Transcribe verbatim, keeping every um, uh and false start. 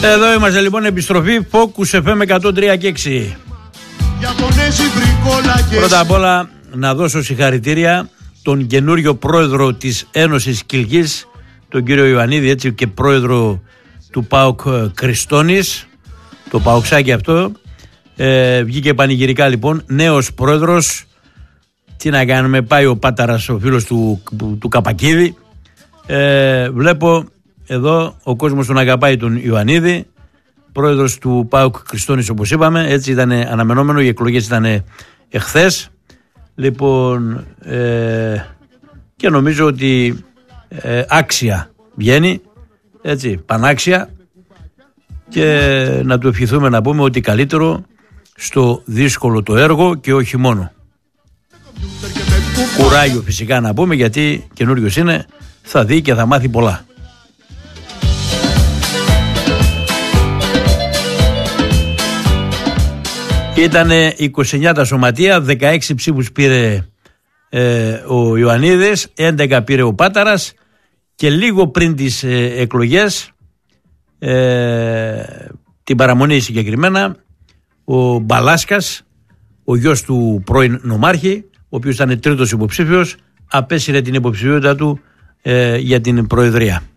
Εδώ είμαστε λοιπόν, επιστροφή Focus εφ εμ εκατόν τρία και έξι. Πρώτα απ' όλα να δώσω συγχαρητήρια τον καινούριο πρόεδρο της Ένωσης Κιλκής, τον κύριο Ιωαννίδη, έτσι, και πρόεδρο του ΠΑΟΚ Κριστόνης, το παοξάκι αυτό. Ε, βγήκε πανηγυρικά λοιπόν, νέος πρόεδρος. Τι να κάνουμε, πάει ο Πάταρας, ο φίλος του, του Καπακίδη. Ε, βλέπω εδώ ο κόσμος τον αγαπάει τον Ιωαννίδη, πρόεδρος του ΠΑΟΚ Κριστόνης, όπως είπαμε. Έτσι ήταν αναμενόμενο, οι εκλογές ήταν εχθές. Λοιπόν, ε, και νομίζω ότι ε, άξια βγαίνει, έτσι, πανάξια, και να του ευχηθούμε, να πούμε ότι καλύτερο στο δύσκολο το έργο και όχι μόνο. Κουράγιο φυσικά να πούμε, γιατί καινούριος είναι, θα δει και θα μάθει πολλά. Ήτανε είκοσι εννιά τα σωματεία, δεκαέξι ψήφους πήρε ε, ο Ιωαννίδης, έντεκα πήρε ο Πάταρας, και λίγο πριν τις ε, εκλογές, ε, την παραμονή συγκεκριμένα, ο Μπαλάσκας, ο γιος του πρώην νομάρχη, ο οποίος ήταν τρίτος υποψήφιος, απέσυρε την υποψηφιότητα του ε, για την προεδρία.